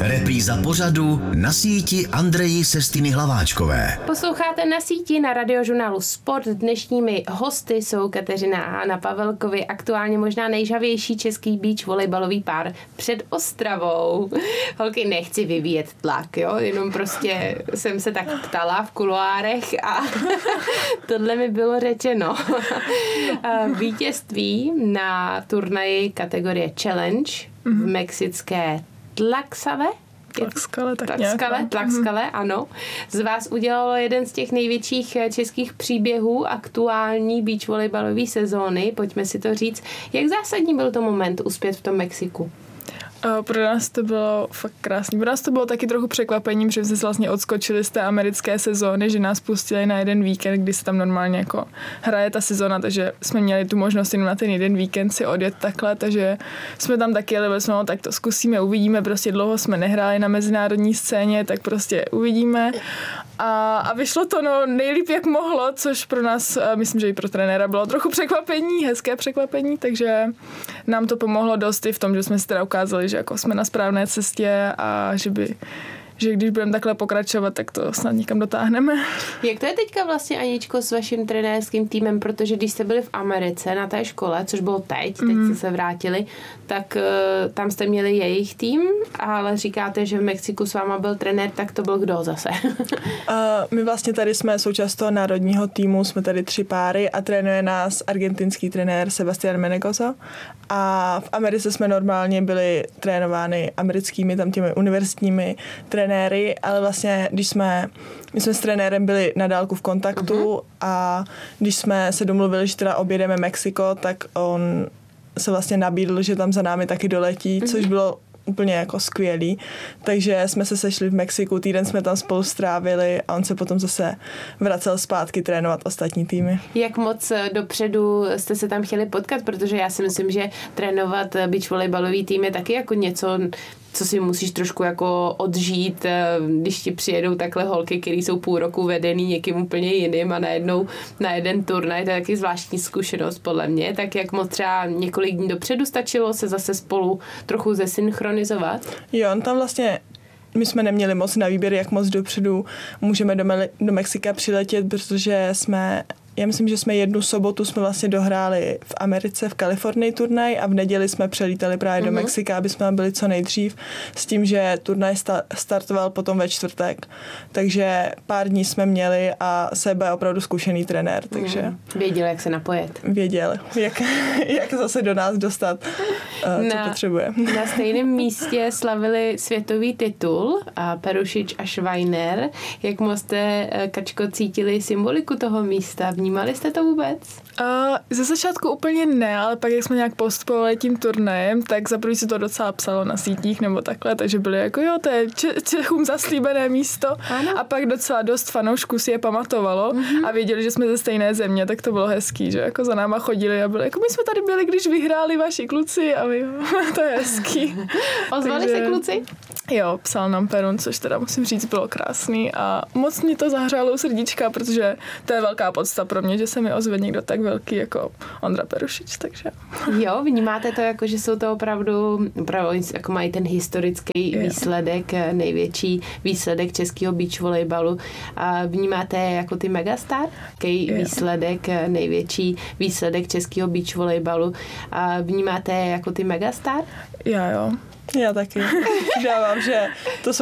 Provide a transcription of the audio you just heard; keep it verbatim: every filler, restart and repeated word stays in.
Repríza pořadu Na síti Andreji Sestiny Hlaváčkové. Posloucháte Na síti na radiožurnálu Sport. Dnešními hosty jsou Kateřina a Hana Pavelkovi, aktuálně možná nejžavější český beach volejbalový pár před Ostravou. Holky, nechci vyvíjet tlak, jo, jenom prostě jsem se tak ptala v kuloárech a tohle mi bylo řečeno. Vítězství na turnaji kategorie Challenge v mexické Tlaxave? Tlaxcale, tak Tlaxcale, nějak. Tlaxcale, ano. Z vás udělalo jeden z těch největších českých příběhů aktuální beach volejbalové sezóny. Pojďme si to říct. Jak zásadní byl to moment uspět v tom Mexiku? Pro nás to bylo fakt krásný. Pro nás to bylo taky trochu překvapením, že jsme se vlastně odskočili z té americké sezóny, že nás pustili na jeden víkend, kdy se tam normálně jako hraje ta sezóna, takže jsme měli tu možnost jenom na ten jeden víkend si odjet takhle, takže jsme tam taky jeli, jsme, no, tak to zkusíme, uvidíme, prostě dlouho jsme nehráli na mezinárodní scéně, tak prostě uvidíme. A, a vyšlo to no nejlíp, jak mohlo, což pro nás, myslím, že i pro trenéra bylo trochu překvapení, hezké překvapení, takže nám to pomohlo dost i v tom, že jsme si teda ukázali, že jako jsme na správné cestě a že by že když budeme takhle pokračovat, tak to snad někam dotáhneme. Jak to je teďka vlastně, Aničko, s vaším trenérským týmem, protože když jste byli v Americe na té škole, což bylo teď, teď mm. jste se vrátili, tak uh, tam jste měli jejich tým, ale říkáte, že v Mexiku s váma byl trenér, tak to byl kdo zase? uh, my vlastně tady jsme součást toho národního týmu, jsme tady tři páry a trénuje nás argentinský trenér Sebastián Menegoso a v Americe jsme normálně byli trénovány americkými, tam těmi univerzitními trenéry, ale vlastně, když jsme, my jsme s trenérem byli na dálku v kontaktu uh-huh. a když jsme se domluvili, že teda objedeme Mexiko, tak on se vlastně nabídl, že tam za námi taky doletí, uh-huh. což bylo úplně jako skvělý. Takže jsme se sešli v Mexiku, týden jsme tam spolu strávili a on se potom zase vracel zpátky trénovat ostatní týmy. Jak moc dopředu jste se tam chtěli potkat? Protože já si myslím, že trénovat beach volejbalový tým je taky jako něco, co si musíš trošku jako odžít, když ti přijedou takhle holky, které jsou půl roku vedený někým úplně jiným a najednou na jeden turnaj, to je taky zvláštní zkušenost podle mě, tak jak moc třeba několik dní dopředu stačilo se zase spolu trochu zesynchronizovat? Jo, on tam vlastně my jsme neměli moc na výběr, jak moc dopředu můžeme do, Me- do Mexika přiletět, protože jsme Já myslím, že jsme jednu sobotu jsme vlastně dohráli v Americe, v Kalifornii turnaj a v neděli jsme přelítali právě mm-hmm. do Mexika, aby jsme tam byli co nejdřív, s tím, že turnaj sta- startoval potom ve čtvrtek. Takže pár dní jsme měli a Seba je opravdu zkušený trenér, takže... Mm. Věděl, jak se napojet. Věděl, jak, jak zase do nás dostat, uh, co na, potřebuje. Na stejném místě slavili světový titul a Perušič a Schweiner. Jak moc jste, Kačko, cítili symboliku toho místa? Vnímali jste to vůbec? Uh, ze začátku úplně ne, ale pak, jak jsme nějak postupovali tím turnajem, tak za první se to docela psalo na sítích nebo takhle, takže byli jako jo, to je Če- Čechům zaslíbené místo. Ano. A pak docela dost fanoušků si je pamatovalo mm-hmm. a věděli, že jsme ze stejné země, tak to bylo hezký, že jako za náma chodili a byli jako my jsme tady byli, když vyhráli vaši kluci a my, to je hezký. Ozvali takže... se kluci? Jo, psal nám Perun, což teda musím říct bylo krásný a moc mě to zahřálo u srdíčka, protože to je velká podsta pro mě, že se mi ozve někdo tak velký jako Ondra Perušič, takže... Jo, vnímáte to jako, že jsou to opravdu, opravdu jako mají ten historický jo. výsledek, největší výsledek českého beach volejbalu. A vnímáte jako ty megastar? Jaký výsledek, největší výsledek českého beach volejbalu. A vnímáte jako ty megastar? Já jo. Já taky. Dávám, že to jsou